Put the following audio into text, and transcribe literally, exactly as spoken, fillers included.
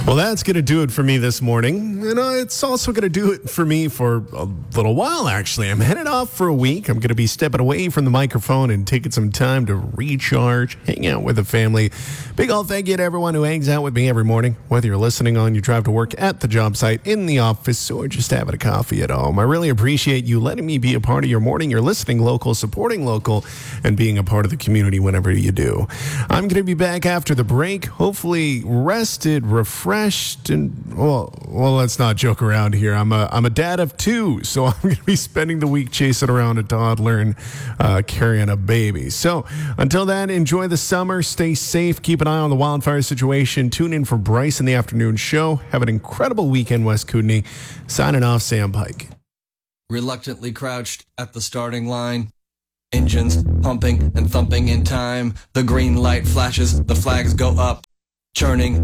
Well, that's going to do it for me this morning. And uh, it's also going to do it for me for a little while, actually. I'm headed off for a week. I'm going to be stepping away from the microphone and taking some time to recharge, hang out with the family. Big old thank you to everyone who hangs out with me every morning, whether you're listening on your drive to work, at the job site, in the office, or just having a coffee at home. I really appreciate you letting me be a part of your morning. You're listening local, supporting local, and being a part of the community whenever you do. I'm going to be back after the break, hopefully rested, refreshed, and well, well, let's not joke around here. I'm a I'm a dad of two, so I'm going to be spending the week chasing around a toddler and uh, carrying a baby. So until then, enjoy the summer, stay safe, keep an eye on the wildfire situation. Tune in for Bryce in the afternoon show. Have an incredible weekend, West Kootenai. Signing off, Sam Pike. Reluctantly crouched at the starting line. Engines pumping and thumping in time. The green light flashes, the flags go up. Churning